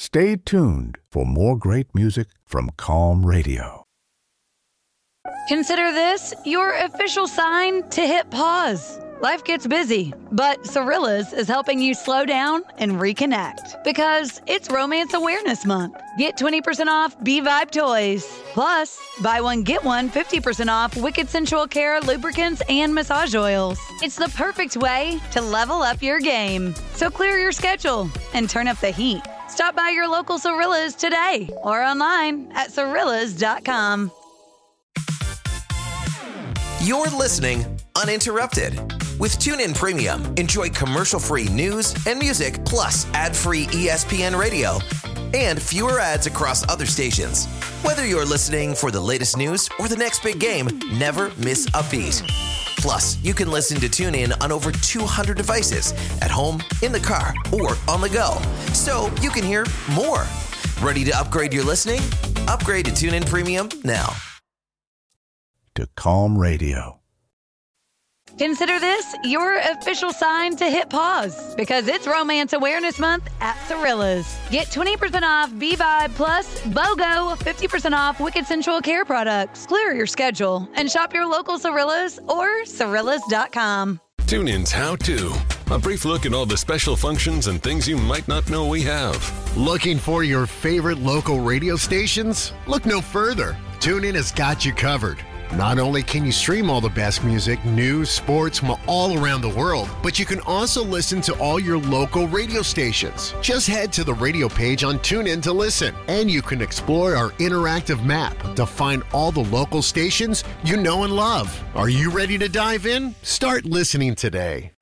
Stay tuned for more great music from Calm Radio. Consider this your official sign to hit pause. Life gets busy, but Cirillas is helping you slow down and reconnect because it's Romance Awareness Month. Get 20% off B-Vibe toys. Plus, buy one, get one 50% off Wicked Sensual Care lubricants and massage oils. It's the perfect way to level up your game. So clear your schedule and turn up the heat. Stop by your local Cirillas today or online at Cirillas.com. You're listening uninterrupted. With TuneIn Premium, enjoy commercial-free news and music, plus ad-free ESPN radio and fewer ads across other stations. Whether you're listening for the latest news or the next big game, never miss a beat. Plus, you can listen to TuneIn on over 200 devices at home, in the car, or on the go. So you can hear more. Ready to upgrade your listening? Upgrade to TuneIn Premium now. To Calm Radio. Consider this your official sign to hit pause because it's Romance Awareness Month at Cirillas. Get 20% off B-Vibe plus BOGO, 50% off Wicked Sensual Care products. Clear your schedule and shop your local Cirillas or Cirillas.com. TuneIn's How To. A brief look at all the special functions and things you might not know we have. Looking for your favorite local radio stations? Look no further. TuneIn has got you covered. Not only can you stream all the best music, news, sports from all around the world, but you can also listen to all your local radio stations. Just head to the radio page on TuneIn to listen, and you can explore our interactive map to find all the local stations you know and love. Are you ready to dive in? Start listening today.